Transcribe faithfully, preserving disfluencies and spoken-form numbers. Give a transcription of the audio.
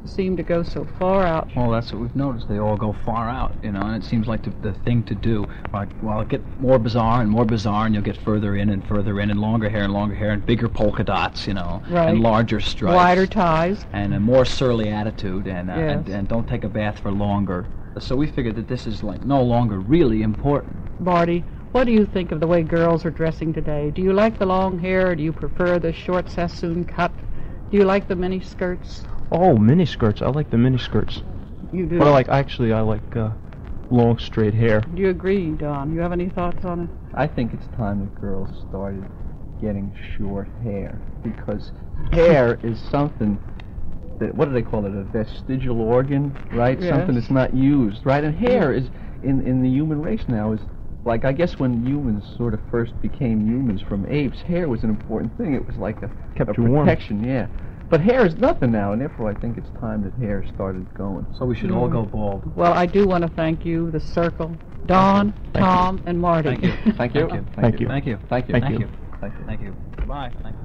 seem to go so far out. Well, that's what we've noticed. They all go far out, you know, and it seems like the, the thing to do. Like, well, it'll get more bizarre and more bizarre, and you'll get further in and further in, and longer hair and longer hair, and bigger polka dots, you know, right. and larger stripes. Wider ties. And a more surly attitude, and, uh, yes. and and don't take a bath for longer. So we figured that this is, like, no longer really important. Marty, what do you think of the way girls are dressing today? Do you like the long hair, or do you prefer the short Sassoon cut? Do you like the mini skirts? Oh, mini skirts. I like the mini skirts. You do? But I like, actually, I like uh, long, straight hair. Do you agree, Don? You have any thoughts on it? I think it's time that girls started getting short hair, because hair is something that, what do they call it, a vestigial organ, right? Yes. Something that's not used, right? And hair is, in, in the human race now, is like, I guess when humans sort of first became humans from apes, hair was an important thing. It was like a, Kept a you warm. protection, yeah. But hair is nothing now, and therefore I think it's time that hair started going. So we should Mm. all go bald. Well, I do want to thank you, the Circle, Don, Thank Tom, and Marty. Thank you. Thank you. Thank you. Thank you. Thank you. Thank Thank you. you. Thank you. Thank you. Goodbye. Thank you.